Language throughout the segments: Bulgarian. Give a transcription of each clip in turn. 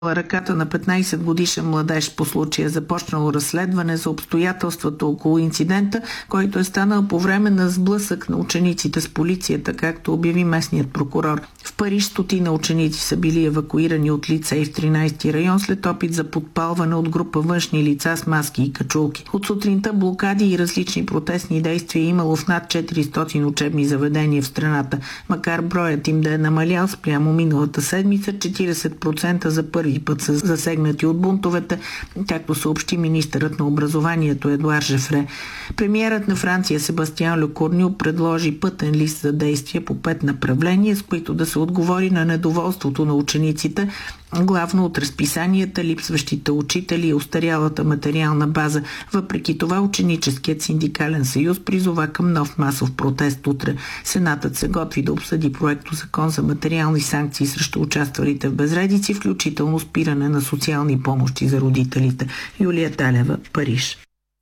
ръката на 15 годишен младеж по случая. Започнало разследване за обстоятелствата около инцидента, който е станал по време на сблъсък на учениците с полицията, както обяви местният прокурор. В Париж стотина ученици са били евакуирани от лицей в 13-ти район след опит за подпалване от група външни лица с маски и качулки. От сутринта блокади и различни протестни действия имало в над 400 учебни заведения в страната. Макар броят им да е намалял спрямо миналата седмица, 40% за първи път са засегнати от бунтовете, както съобщи министърът на образованието Едуард Жефре. Премиерът на Франция Себастиан Лекорню предложи пътен лист за действия по 5 направления, с които да се отговори на недоволството на учениците, главно от разписанията, липсващите учители и устарялата материална база. Въпреки това, ученическият синдикален съюз призова към нов масов протест утре. Сенатът се готви да обсъди проекто закон за материални санкции срещу участвалите в безредици, включително спиране на социални помощи за родителите. Юлия Талева, Париж.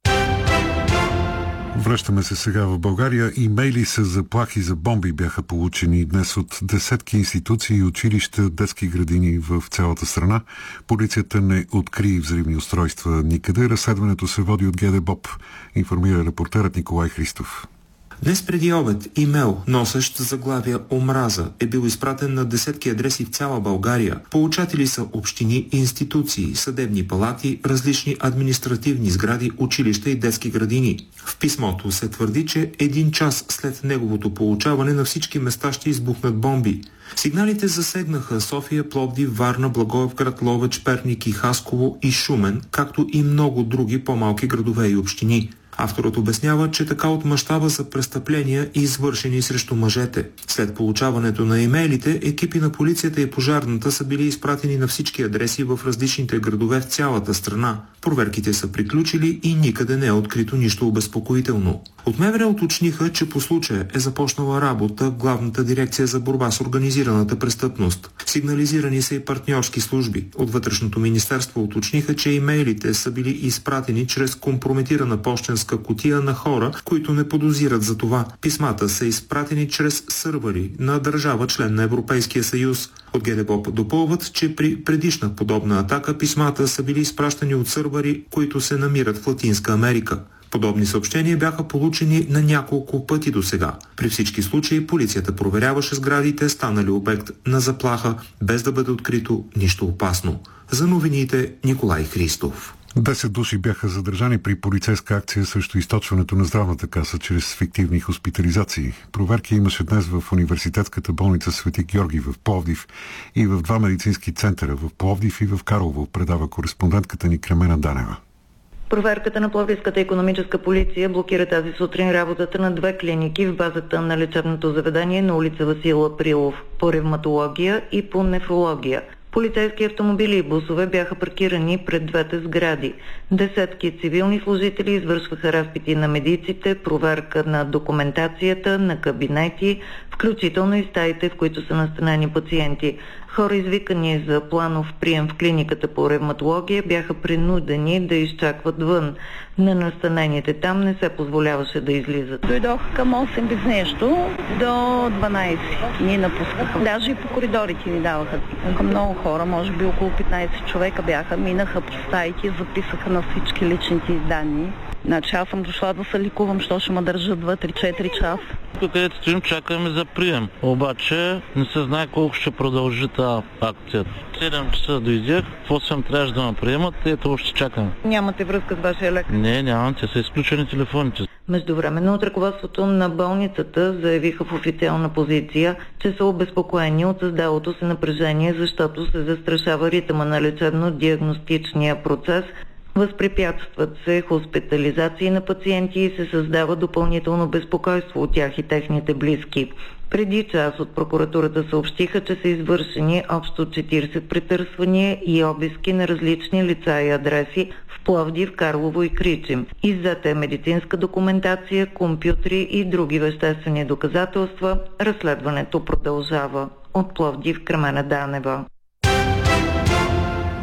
Връщаме се сега в България. Имейли с заплахи за бомби бяха получени днес от десетки институции, училища, детски градини в цялата страна. Полицията не откри взривни устройства никъде. Разследването се води от ГДБОП, информира репортерът Николай Христов. Днес преди обед имейл, носещ заглавия «Омраза», е бил изпратен на десетки адреси в цяла България. Получатели са общини, институции, съдебни палати, различни административни сгради, училища и детски градини. В писмото се твърди, че 1 час след неговото получаване на всички места ще избухнат бомби. Сигналите засегнаха София, Пловдив, Варна, Благоевград, Ловеч, Перник и Хасково и Шумен, както и много други по-малки градове и общини. Авторът обяснява, че така от мащаба за престъпления, извършени срещу мъжете. След получаването на имейлите, екипи на полицията и пожарната са били изпратени на всички адреси в различните градове в цялата страна. Проверките са приключили и никъде не е открито нищо обезпокоително. От МВР уточниха, че по случая е започнала работа Главната дирекция за борба с организираната престъпност. Сигнализирани са и партньорски служби. От Вътрешното министерство уточниха, че имейлите са били изпратени чрез компрометирана пощенска кутия на хора, които не подозират за това. Писмата са изпратени чрез сървъри на държава член на Европейския съюз. От ГДБОП допълват, че при предишна подобна атака писмата са били изпращани от сървъри, които се намират в Латинска Америка. Подобни съобщения бяха получени на няколко пъти досега. При всички случаи полицията проверяваше сградите, станали обект на заплаха, без да бъде открито нищо опасно. За новините Николай Христов. 10 души бяха задържани при полицейска акция срещу източването на здравната каса чрез фиктивни хоспитализации. Проверки имаше днес в университетската болница Свети Георги в Пловдив и в 2 медицински центъра в Пловдив и в Карлово, предава кореспондентката ни Кремена Данева. Проверката на Пловдивската икономическа полиция блокира тази сутрин работата на 2 клиники в базата на лечебното заведение на улица Васил Априлов по ревматология и по нефрология. Полицейски автомобили и бусове бяха паркирани пред двете сгради. Десетки цивилни служители извършваха разпити на медиците, проверка на документацията, на кабинети, включително и стаите, в които са настанени пациенти. Хора, извикани за планов прием в клиниката по ревматология, бяха принудени да изчакват вън. На настанените там не се позволяваше да излизат. Дойдох към 8 без нещо, до 12 ни напускаха. Даже и по коридорите ни даваха. Много хора, може би около 15 човека бяха, минаха по стаите, записаха на всички личните данни. Значи аз съм дошла да се ликувам, защото ще ме държат 2-3-4 часа. Тук където стоим, чакаме за прием. Обаче не се знае колко ще продължи тази акция. 7 часа дойдех, в 8 трябваше да ме приемат, ето още чакаме. Нямате връзка с вашия лекар? Не, нямам, те са изключени телефоните. Междувременно от ръководството на болницата заявиха в официална позиция, че са обезпокоени от създалото се напрежение, защото се застрашава ритъма на лечебно-диагностичния процес. Възпрепятстват се хоспитализации на пациенти и се създава допълнително безпокойство от тях и техните близки. Преди час от прокуратурата съобщиха, че са извършени общо 40 претърсвания и обиски на различни лица и адреси в Пловдив, Карлово и Кричим. Иззета е медицинска документация, компютри и други веществени доказателства. Разследването продължава. От Пловдив, Кремена Данева.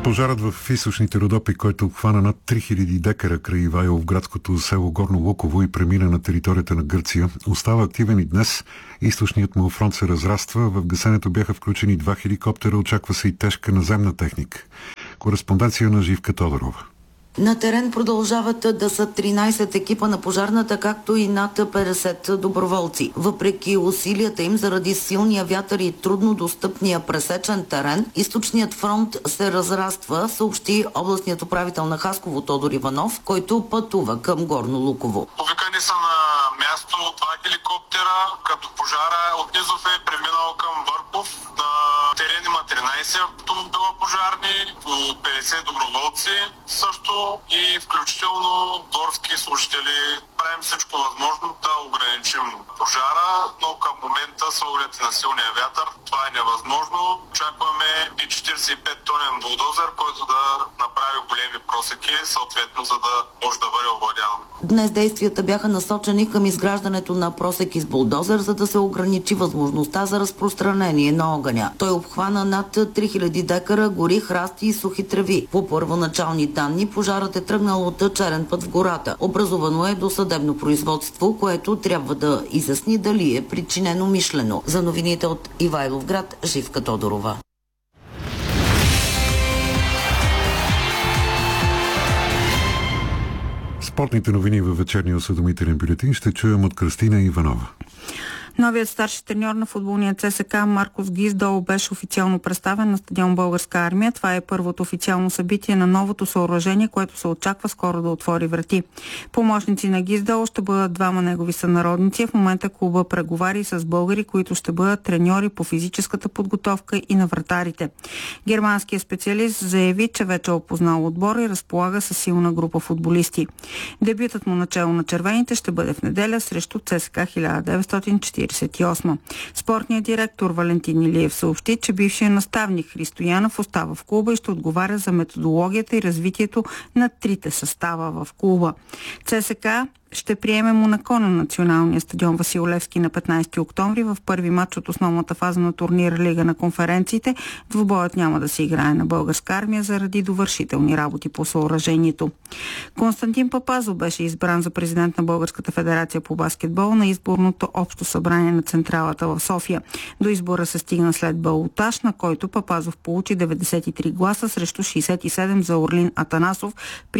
Пожарът в източните Родопи, който обхвана над 3000 декара край Ивайло в градското село Горно Луково и премина на територията на Гърция, остава активен и днес. Източният му фронт се разраства. В гасенето бяха включени 2 хеликоптера, очаква се и тежка наземна техника. Кореспонденция на Живка Тодорова. На терен продължават да са 13 екипа на пожарната, както и над 50 доброволци. Въпреки усилията им заради силния вятър и трудно достъпния пресечен терен, източният фронт се разраства, съобщи областният управител на Хасково Тодор Иванов, който пътува към Горно Луково. Повикани са на място 2 хеликоптера, като пожара от Низов е преминал към Върхов. На терен има 13 автомобила пожарни, 50 доброволци също и включително горски служители. Правим всичко възможно да ограничим пожара, но към момента с оглед на силния вятър това е невъзможно. Очакваме и 45-тонен булдозер, който да направи големи просеки, съответно за да може да бъде овладян. Днес действията бяха насочени към изграждането на просеки с булдозер, за да се ограничи възможността за разпространение на огъня. Той обхвана над 3000 декара гори, храсти и сухи треви. По първоначални данни пожарът е тръгнал от черен път в гората. Образувано е досъдебно производство, което трябва да изясни дали е причинено мишлено. За новините от Ивайловград, Живка Тодорова. Спортните новини във вечерния осведомителен бюлетин ще чуем от Кръстина Иванова. Новият старши треньор на футболния ЦСК Маркос Гиздол беше официално представен на стадион Българска армия. Това е първото официално събитие на новото съоръжение, което се очаква скоро да отвори врати. Помощници на Гиздол ще бъдат двама негови сънародници. В момента клуба преговари с българи, които ще бъдат треньори по физическата подготовка и на вратарите. Германският специалист заяви, че вече е опознал отбора и разполага със силна група футболисти. Дебютът му начело на червените ще бъде в неделя срещу ЦСК 1948. Спортният директор Валентин Илиев съобщи, че бившият наставник Христо Янов остава в клуба и ще отговаря за методологията и развитието на трите състава в клуба. ЦСК ще приеме Монако на националния стадион Васил Левски на 15 октомври в първи матч от основната фаза на турнира Лига на конференциите. Двубоят няма да се играе на Българска армия заради довършителни работи по съоръжението. Константин Папазов беше избран за президент на Българската федерация по баскетбол на изборното общо събрание на централата в София. До избора се стигна след балотаж, на който Папазов получи 93 гласа срещу 67 за Орлин Атанасов при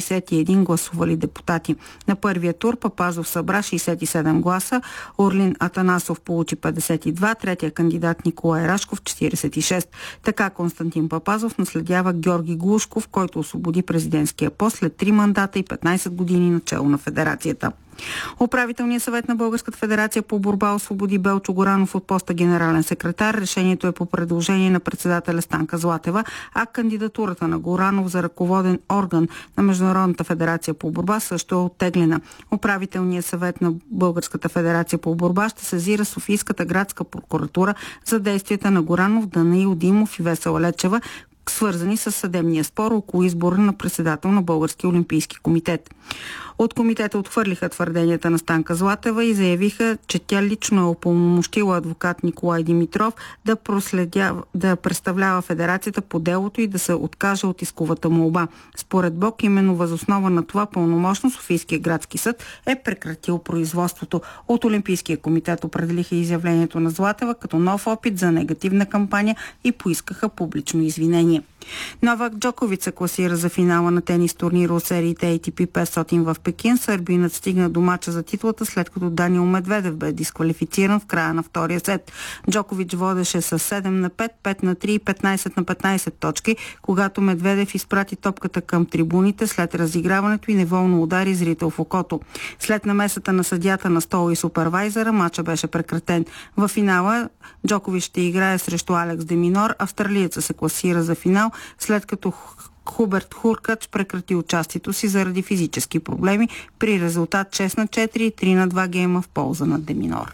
161 гласували депутати. На първия тур Папазов събра 67 гласа, Орлин Атанасов получи 52, третия кандидат Николай Рашков 46. Така Константин Папазов наследява Георги Глушков, който освободи президентския пост след 3 мандата и 15 години начело на федерацията. Управителният съвет на Българската федерация по борба освободи Белчо Горанов от поста генерален секретар. Решението е по предложение на председателя Станка Златева, а кандидатурата на Горанов за ръководен орган на Международната федерация по борба също е оттеглена. Управителният съвет на Българската федерация по борба ще сезира Софийската градска прокуратура за действията на Горанов, Данаил Димов и Весела Лечева, свързани с съдебния спор около избора на председател на Българския олимпийски комитет. От комитета отхвърлиха твърденията на Станка Златева и заявиха, че тя лично е упълномощила адвокат Николай Димитров да представлява федерацията по делото и да се откаже от исковата молба. Според Бог, именно въз основа на това пълномощно Софийския градски съд е прекратил производството. От Олимпийския комитет определиха изявлението на Златева като нов опит за негативна кампания и поискаха публично извинение. Новак Джокович се класира за финала на тенис турнира от сериите ATP 500 в Пекин. Сърбинът стигна до мача за титлата, след като Даниил Медведев бе дисквалифициран в края на втория сет. Джокович водеше с 7-5, 5-3 и 15-15 точки, когато Медведев изпрати топката към трибуните след разиграването и неволно удари зрител в окото. След намесата на съдията на стола и супервайзера, мача беше прекратен. В финала Джокович ще играе срещу Алекс де Минор. Австралиеца се класира за финал, след като Хуберт Хуркач прекрати участието си заради физически проблеми при резултат 6-4 и 3-2 гейма в полза на Деминор.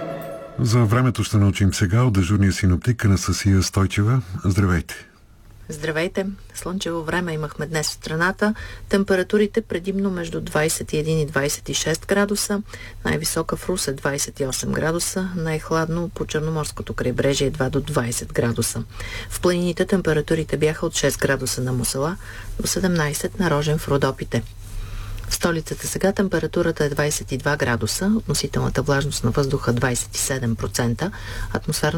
За времето ще научим сега от дежурния синоптик Анастасия Стойчева. Здравейте! Здравейте! Слънчево време имахме днес в страната. Температурите предимно между 21 и 26 градуса. Най-висока в Русе 28 градуса. Най-хладно по Черноморското крайбрежие едва до 20 градуса. В планините температурите бяха от 6 градуса на Мусала до 17 на Рожен в Родопите. В столицата сега температурата е 22 градуса, относителната влажност на въздуха 27%, атмосферната